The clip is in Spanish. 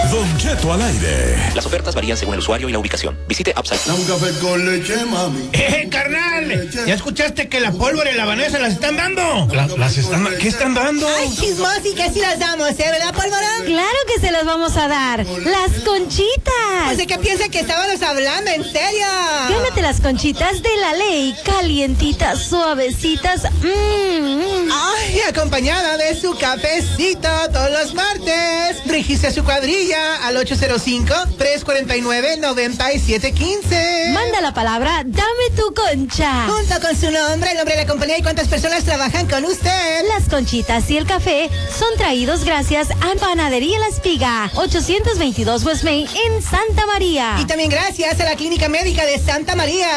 Don Cheto al aire. Las ofertas varían según el usuario y la ubicación. Visite Upside. Un café con leche, mami. Carnal! ¿Ya escuchaste que la pólvora y la habanesa las están dando? ¿Qué están dando? Ay, chismosi, que sí las damos, ¿verdad, pólvora? Claro que se las vamos a dar. ¡Las conchitas! Pues de que piensa que estábamos hablando, en serio. Gánate las conchitas de la ley. Calientitas, suavecitas. Ay, acompañada de su cafecito todos los martes. Rígise a su cuadrilla al 805-349-9715. Manda la palabra, dame tu concha. Junto con su nombre, el nombre de la compañía y cuántas personas trabajan con usted. Las conchitas y el café son traídos gracias a Panadería La Espiga, 822 West Main en Santa María. Y también gracias a la Clínica Médica de Santa María.